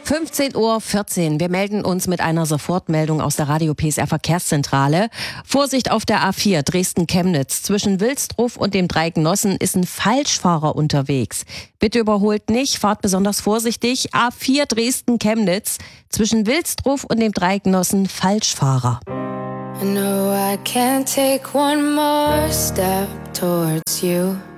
15:14 Uhr. Wir melden uns mit einer Sofortmeldung aus der Radio PSR Verkehrszentrale. Vorsicht auf der A4 Dresden-Chemnitz. Zwischen Wilsdruff und dem Dreiecknossen ist ein Falschfahrer unterwegs. Bitte überholt nicht, fahrt besonders vorsichtig. A4 Dresden-Chemnitz. Zwischen Wilsdruff und dem Dreiecknossen Falschfahrer. I know I can't take one more step towards you.